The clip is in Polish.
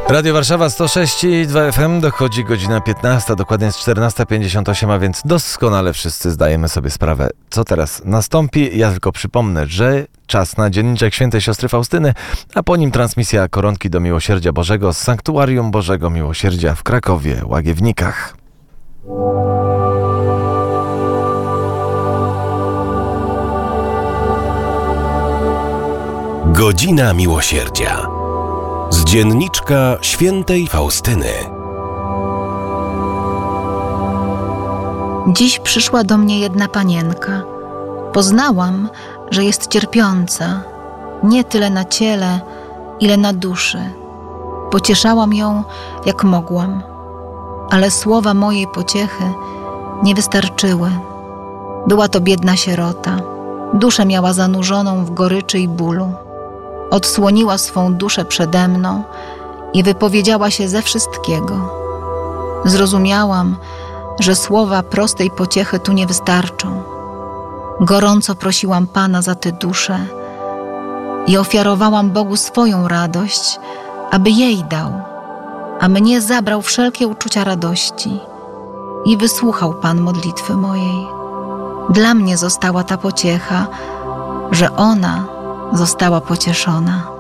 Radio Warszawa 106,2 FM, dochodzi godzina 15, dokładnie jest 14:58, a więc doskonale wszyscy zdajemy sobie sprawę, co teraz nastąpi. Ja tylko przypomnę, że czas na dzienniczek Świętej Siostry Faustyny, a po nim transmisja Koronki do Miłosierdzia Bożego z Sanktuarium Bożego Miłosierdzia w Krakowie, Łagiewnikach. Godzina Miłosierdzia. Z dzienniczka Świętej Faustyny. Dziś przyszła do mnie jedna panienka. Poznałam, że jest cierpiąca, nie tyle na ciele, ile na duszy. Pocieszałam ją, jak mogłam, ale słowa mojej pociechy nie wystarczyły. Była to biedna sierota. Duszę miała zanurzoną w goryczy i bólu. Odsłoniła swą duszę przede mną i wypowiedziała się ze wszystkiego. Zrozumiałam, że słowa prostej pociechy tu nie wystarczą. Gorąco prosiłam Pana za tę duszę i ofiarowałam Bogu swoją radość, aby jej dał, a mnie zabrał wszelkie uczucia radości. I wysłuchał Pan modlitwy mojej. Dla mnie została ta pociecha, że ona została pocieszona.